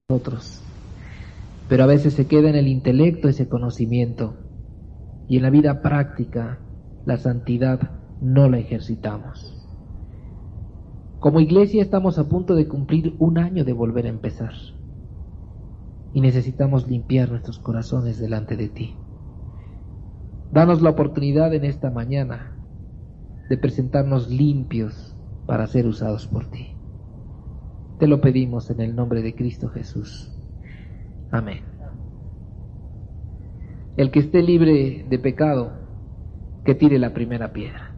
nosotros, pero a veces se queda en el intelecto ese conocimiento y en la vida práctica la santidad no la ejercitamos. Como iglesia estamos a punto de cumplir un año de volver a empezar y necesitamos limpiar nuestros corazones delante de ti. Danos la oportunidad en esta mañana de presentarnos limpios para ser usados por ti. Te lo pedimos en el nombre de Cristo Jesús. Amén. El que esté libre de pecado, que tire la primera piedra.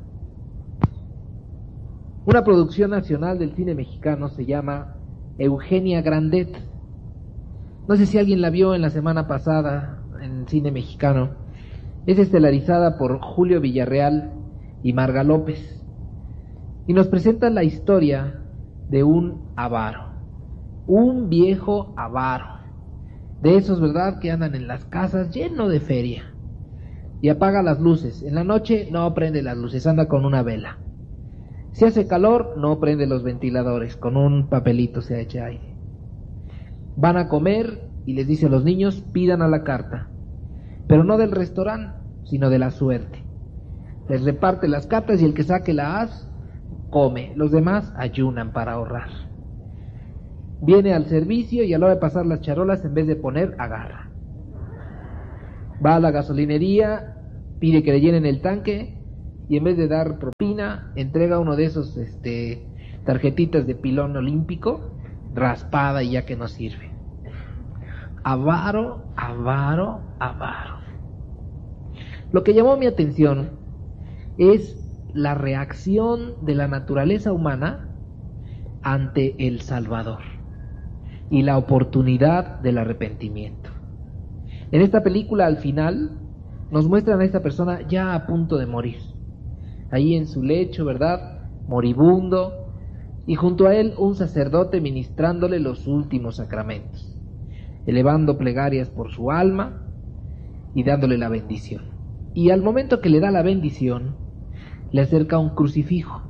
Una producción nacional del cine mexicano se llama Eugenia Grandet. No sé si alguien la vio en la semana pasada en cine mexicano. Es estelarizada por Julio Villarreal y Marga López. Y nos presenta la historia de un avaro, un viejo avaro, de esos, ¿verdad?, que andan en las casas lleno de feria y apaga las luces. En la noche no prende las luces, anda con una vela. Si hace calor, no prende los ventiladores, con un papelito se echa aire. Van a comer y les dice a los niños, pidan a la carta, pero no del restaurante, sino de la suerte. Les reparte las cartas y el que saque la as, come. Los demás ayunan para ahorrar. Viene al servicio y a la hora de pasar las charolas, en vez de poner, agarra. Va a la gasolinería, pide que le llenen el tanque y en vez de dar propina, entrega uno de esos tarjetitas de pilón olímpico, raspada y ya que no sirve. Avaro, avaro, avaro. Lo que llamó mi atención es la reacción de la naturaleza humana ante el Salvador y la oportunidad del arrepentimiento. En esta película, al final, nos muestran a esta persona ya a punto de morir, ahí en su lecho, ¿verdad?, moribundo, y junto a él un sacerdote ministrándole los últimos sacramentos, elevando plegarias por su alma y dándole la bendición. Y al momento que le da la bendición, le acerca un crucifijo.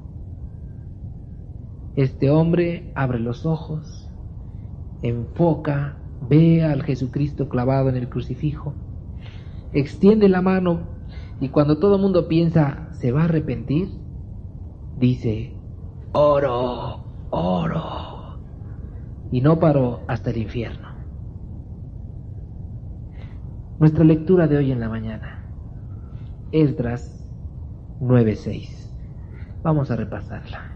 Este hombre abre los ojos, enfoca, ve al Jesucristo clavado en el crucifijo, extiende la mano y cuando todo el mundo piensa se va a arrepentir, dice, oro, oro, y no paró hasta el infierno. Nuestra lectura de hoy en la mañana, Esdras 9:6. Vamos a repasarla.